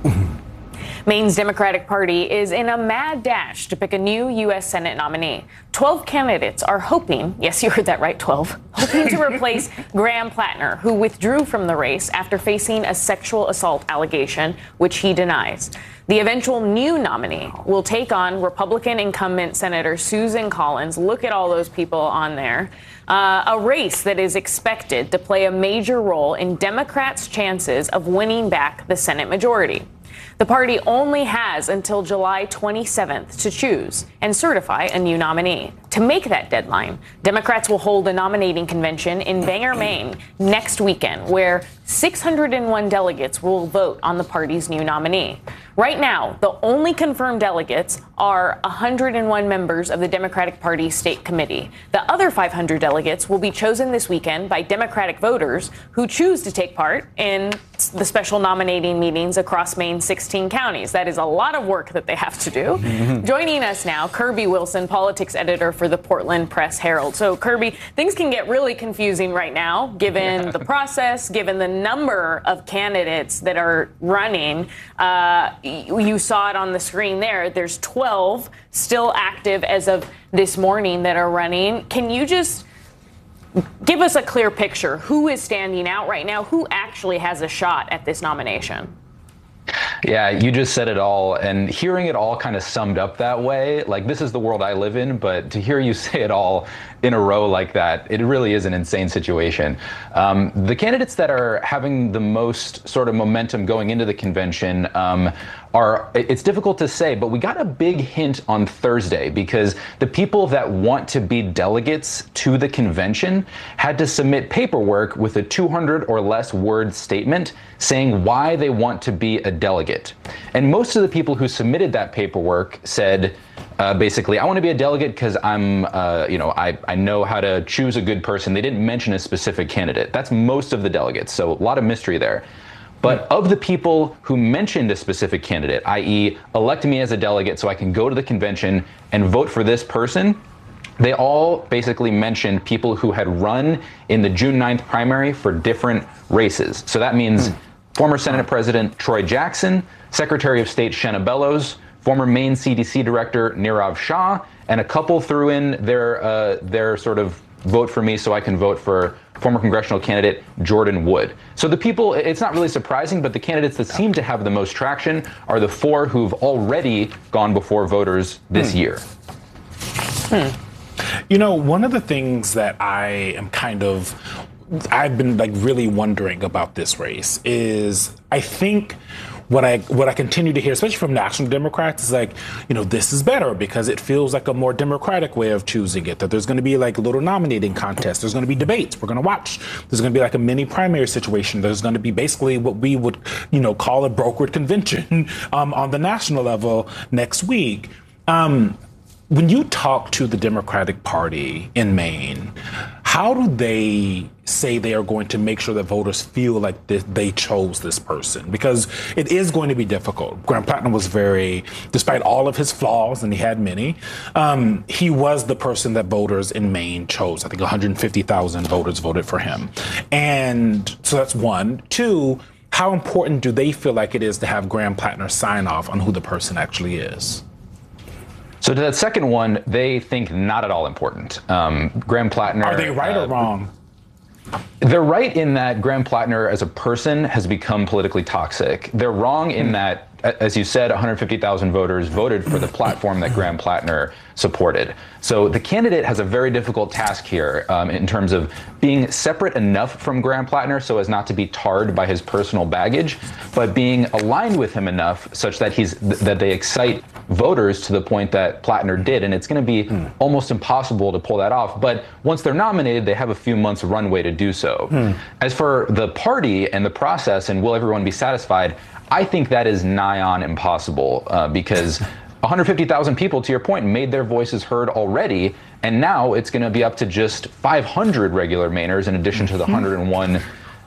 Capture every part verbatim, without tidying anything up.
Maine's Democratic Party is in a mad dash to pick a new U S Senate nominee. Twelve candidates are hoping, yes, you heard that right, twelve, hoping to replace Graham Plattner, who withdrew from the race after facing a sexual assault allegation, which he denies. The eventual new nominee will take on Republican incumbent Senator Susan Collins. Look at all those people on there. Uh, a race that is expected to play a major role in Democrats' chances of winning back the Senate majority. The party only has until July twenty-seventh to choose and certify a new nominee. To make that deadline, Democrats will hold a nominating convention in Bangor, Maine next weekend, where six hundred one delegates will vote on the party's new nominee. Right now, the only confirmed delegates are one hundred one members of the Democratic Party State Committee. The other five hundred delegates will be chosen this weekend by Democratic voters who choose to take part in the special nominating meetings across Maine's sixteen counties. That is a lot of work that they have to do. Mm-hmm. Joining us now, Kirby Wilson, politics editor for the Portland Press Herald. So, Kirby, things can get really confusing right now, given yeah. the process, given the number of candidates that are running. Uh, you saw it on the screen there. There's twelve still active as of this morning that are running. Can you just give us a clear picture? Who is standing out right now? Who actually has a shot at this nomination? Yeah, you just said it all, and hearing it all kind of summed up that way, like, this is the world I live in, but to hear you say it all in a row like that, it really is an insane situation. Um, the candidates that are having the most sort of momentum going into the convention um, are, it's difficult to say, but we got a big hint on Thursday because the people that want to be delegates to the convention had to submit paperwork with a two hundred or less word statement saying why they want to be a delegate. And most of the people who submitted that paperwork said, Uh, basically, I want to be a delegate because I'm, uh, you know, I, I know how to choose a good person. They didn't mention a specific candidate. That's most of the delegates, so a lot of mystery there. But of the people who mentioned a specific candidate, that is elect me as a delegate so I can go to the convention and vote for this person, they all basically mentioned people who had run in the June ninth primary for different races. So that means former Senate President Troy Jackson, Secretary of State Shenna Bellows, former Maine C D C Director Nirav Shah, and a couple threw in their uh, their sort of vote for me so I can vote for former congressional candidate Jordan Wood. So the people, it's not really surprising, but the candidates that seem to have the most traction are the four who've already gone before voters this hmm. year. Hmm. You know, one of the things that I am kind of, I've been like really wondering about this race is I think What I what I continue to hear, especially from national Democrats, is like, you know, this is better because it feels like a more democratic way of choosing it, that there's going to be like a little nominating contest. There's going to be debates. We're going to watch. There's going to be like a mini primary situation. There's going to be basically what we would, you know, call a brokered convention um, on the national level next week. Um, when you talk to the Democratic Party in Maine, how do they say they are going to make sure that voters feel like they, they chose this person? Because it is going to be difficult. Graham Plattner was very, despite all of his flaws, and he had many, um, he was the person that voters in Maine chose. I think one hundred fifty thousand voters voted for him. And so that's one. Two, how important do they feel like it is to have Graham Plattner sign off on who the person actually is? So to that second one, they think not at all important. Um, Graham Plattner. Are they right uh, or wrong? They're right in that Graham Plattner as a person has become politically toxic. They're wrong in that, as you said, one hundred fifty thousand voters voted for the platform that Graham Plattner supported. So the candidate has a very difficult task here um, in terms of being separate enough from Graham Plattner so as not to be tarred by his personal baggage, but being aligned with him enough such that he's th- that they excite voters to the point that Plattner did. And it's going to be hmm. almost impossible to pull that off. But once they're nominated, they have a few months runway to do so. Hmm. As for the party and the process and will everyone be satisfied, I think that is nigh on impossible uh, because one hundred fifty thousand people, to your point, made their voices heard already. And now it's going to be up to just five hundred regular Mainers in addition to the one hundred one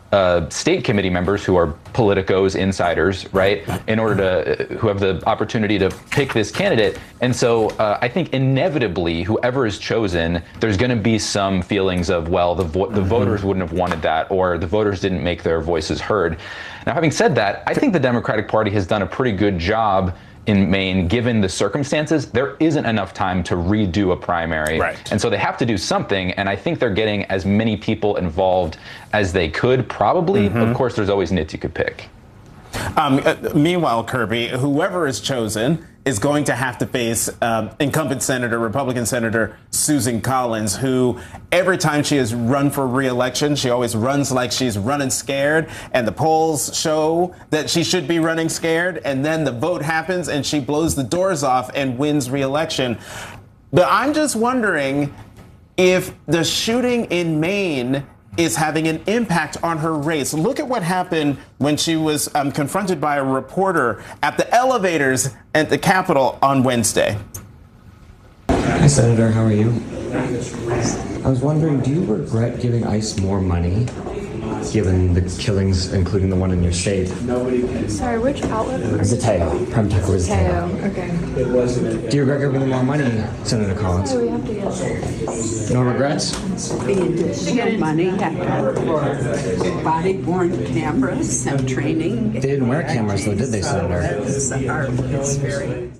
uh, state committee members who are politicos, insiders, right, in order to, who have the opportunity to pick this candidate. And so uh, I think inevitably, whoever is chosen, there's going to be some feelings of, well, the, vo- the mm-hmm. voters wouldn't have wanted that, or the voters didn't make their voices heard. Now, having said that, I think the Democratic Party has done a pretty good job in Maine, given the circumstances. There isn't enough time to redo a primary. Right. And so they have to do something, and I think they're getting as many people involved as they could, probably. Mm-hmm. Of course, there's always nits you could pick. Um, uh, meanwhile, Kirby, whoever is chosen is going to have to face um, incumbent Senator, Republican Senator Susan Collins, who every time she has run for re-election, she always runs like she's running scared, and the polls show that she should be running scared, and then the vote happens and she blows the doors off and wins re-election. But I'm just wondering if the shooting in Maine is having an impact on her race. Look at what happened when she was um, confronted by a reporter at the elevators at the Capitol on Wednesday. Hi, Senator. How are you? I was wondering, do you regret giving ICE more money, given the killings, including the one in your state? Sorry, which outlet? Zateo. Prime Tech was Zateo. Okay. Do you regret giving them more money, Senator Collins? Oh, we have to get No regrets? The additional money after body-worn cameras and training. They didn't wear cameras, though, did they, Senator? That's our, it's very...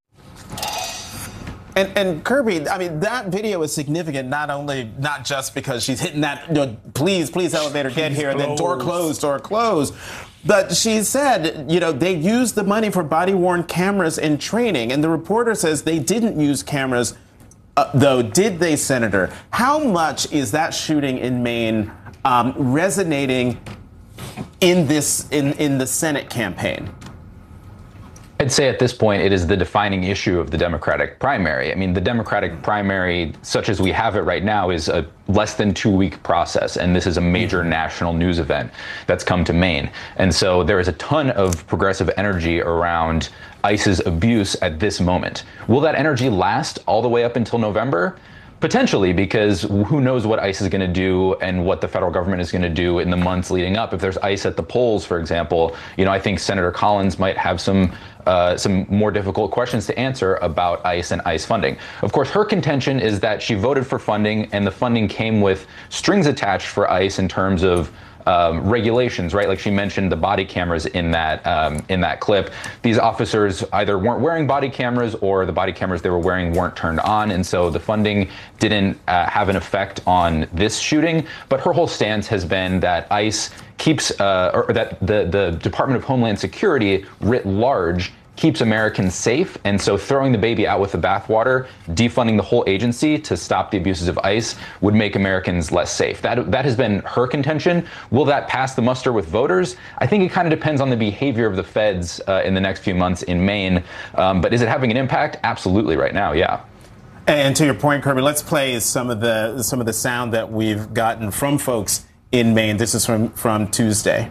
And, and Kirby, I mean, that video is significant, not only, not just because she's hitting that, you know, please, please, elevator, get here, and then door closed, door closed. But she said, you know, they used the money for body-worn cameras and training. And the reporter says they didn't use cameras, uh, though, did they, Senator? How much is that shooting in Maine um, resonating in this, in, in the Senate campaign? I'd say at this point, it is the defining issue of the Democratic primary. I mean, the Democratic primary, such as we have it right now, is a less than two week process. And this is a major national news event that's come to Maine. And so there is a ton of progressive energy around ICE's abuse at this moment. Will that energy last all the way up until November? Potentially, because who knows what ICE is going to do and what the federal government is going to do in the months leading up. If there's ICE at the polls, for example, you know, I think Senator Collins might have some uh, some more difficult questions to answer about ICE and ICE funding. Of course, her contention is that she voted for funding, and the funding came with strings attached for ICE in terms of Um, regulations, right? Like she mentioned the body cameras in that um, in that clip. These officers either weren't wearing body cameras, or the body cameras they were wearing weren't turned on, and so the funding didn't uh, have an effect on this shooting. But her whole stance has been that ICE keeps, uh, or that the the Department of Homeland Security writ large keeps Americans safe, and so throwing the baby out with the bathwater, defunding the whole agency to stop the abuses of ICE would make Americans less safe. That that has been her contention. Will that pass the muster with voters? I think it kind of depends on the behavior of the feds uh, in the next few months in Maine. Um, but is it having an impact? Absolutely, right now, yeah. And to your point, Kirby, let's play some of the some of the sound that we've gotten from folks in Maine. This is from from Tuesday.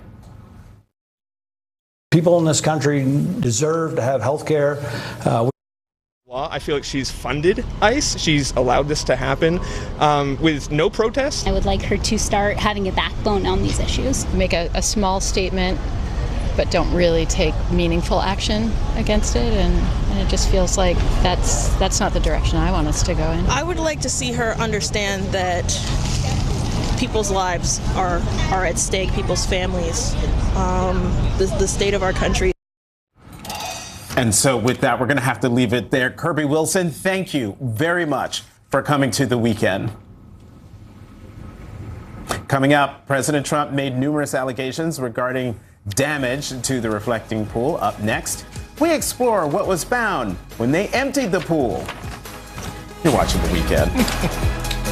People in this country deserve to have health care. Uh, I feel like she's funded ICE. She's allowed this to happen um, with no protest. I would like her to start having a backbone on these issues. Make a, a small statement, but don't really take meaningful action against it. And, and it just feels like that's, that's not the direction I want us to go in. I would like to see her understand that people's lives are, are at stake, people's families, um, the, the state of our country. And so with that, we're going to have to leave it there. Kirby Wilson, thank you very much for coming to The Weekend. Coming up, President Trump made numerous allegations regarding damage to the reflecting pool. Up next, we explore what was found when they emptied the pool. You're watching The Weekend.